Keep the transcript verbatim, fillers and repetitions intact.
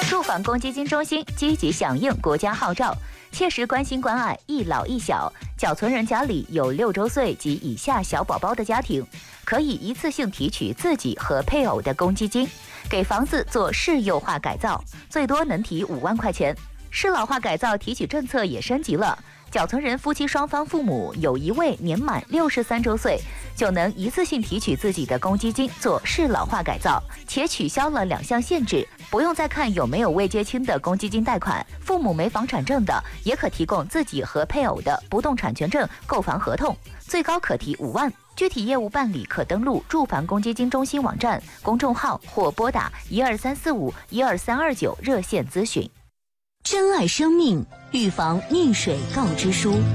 住房公积金中心积极响应国家号召，切实关心关爱一老一小。缴存人家里有六周岁及以下小宝宝的家庭，可以一次性提取自己和配偶的公积金，给房子做适幼化改造，最多能提五万块钱。适老化改造提取政策也升级了。缴存人夫妻双方父母有一位年满六十三周岁，就能一次性提取自己的公积金做适老化改造，且取消了两项限制，不用再看有没有未结清的公积金贷款，父母没房产证的也可提供自己和配偶的不动产权证、购房合同，最高可提五万。具体业务办理可登录住房公积金中心网站、公众号或拨打一二三四五一二三二九热线咨询。 珍爱生命，预防溺水告知书。